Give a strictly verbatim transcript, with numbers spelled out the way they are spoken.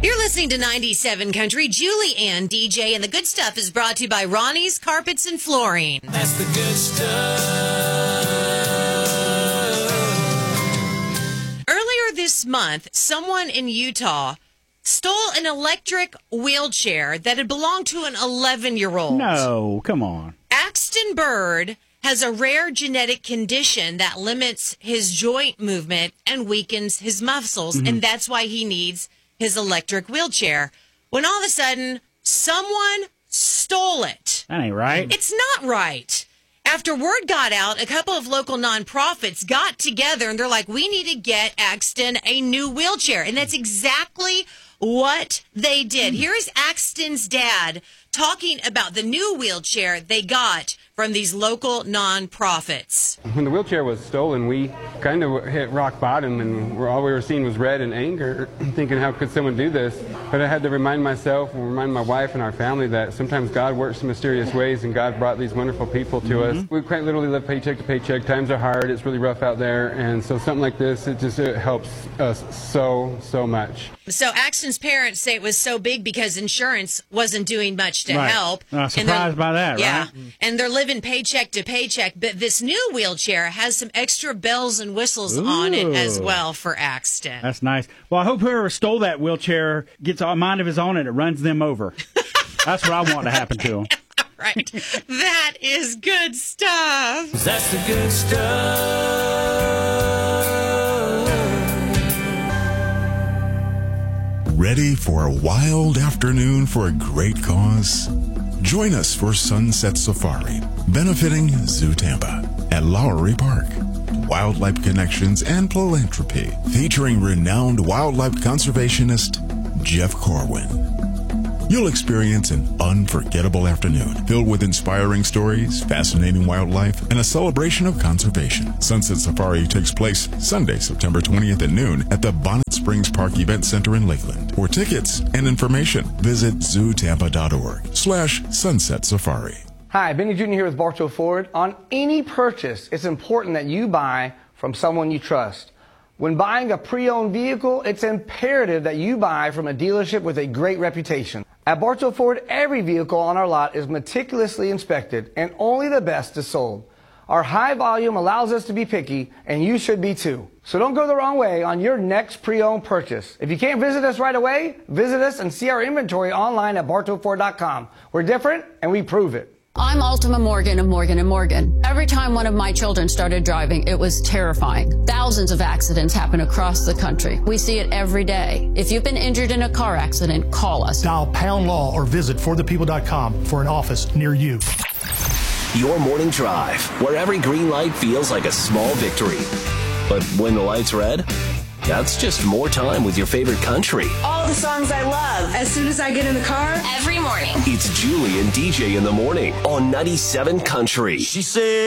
You're listening to ninety-seven Country. Julie and D J, and the good stuff is brought to you by Ronnie's Carpets and Flooring. That's the good stuff. Earlier this month, someone in Utah stole an electric wheelchair that had belonged to an eleven-year-old. No, come on. Axton Bird has a rare genetic condition that limits his joint movement and weakens his muscles, mm-hmm. and that's why he needs his electric wheelchair. When all of a sudden, someone stole it. That ain't right. It's not right. After word got out, a couple of local nonprofits got together, and they're like, we need to get Axton a new wheelchair. And that's exactly what they did. Here's Axton's dad talking about the new wheelchair they got from these local nonprofits. When the wheelchair was stolen, we kind of hit rock bottom, and all we were seeing was red and anger, thinking, how could someone do this? But I had to remind myself and remind my wife and our family that sometimes God works in mysterious ways, and God brought these wonderful people to mm-hmm. us. We quite literally live paycheck to paycheck. Times are hard. It's really rough out there, and so something like this, it just it helps us so, so much. So Axton's parents say it was so big because insurance wasn't doing much to right. help. I'm surprised by that, yeah, right? Yeah, and they're living paycheck to paycheck, but this new wheelchair has some extra bells and whistles Ooh. on it as well for Axton. That's nice. Well, I hope whoever stole that wheelchair gets a mind of his own and it runs them over. That's what I want to happen to him. Right. That is good stuff. That's the good stuff. Ready for a wild afternoon for a great cause? Join us for Sunset Safari, benefiting Zoo Tampa at Lowry Park. Wildlife Connections and Philanthropy, featuring renowned wildlife conservationist Jeff Corwin. You'll experience an unforgettable afternoon filled with inspiring stories, fascinating wildlife, and a celebration of conservation. Sunset Safari takes place Sunday, September twentieth at noon at the Bonnet Springs Park Event Center in Lakeland. For tickets and information, visit zootampa.org slash sunset safari. Hi, Benny Junior here with Bartow Ford. On any purchase, it's important that you buy from someone you trust. When buying a pre-owned vehicle, it's imperative that you buy from a dealership with a great reputation. At Bartow Ford, every vehicle on our lot is meticulously inspected, and only the best is sold. Our high volume allows us to be picky, and you should be too. So don't go the wrong way on your next pre-owned purchase. If you can't visit us right away, visit us and see our inventory online at bartow ford dot com. We're different, and we prove it. I'm Ultima Morgan of Morgan and Morgan. Every time one of my children started driving, it was terrifying. Thousands of accidents happen across the country. We see it every day. If you've been injured in a car accident, call us. Dial pound law or visit for the people dot com for an office near you. Your morning drive, where every green light feels like a small victory. But when the light's red, that's just more time with your favorite country. All the songs I love. As soon as I get in the car, every morning. It's Julie and D J in the morning on ninety-seven Country. She said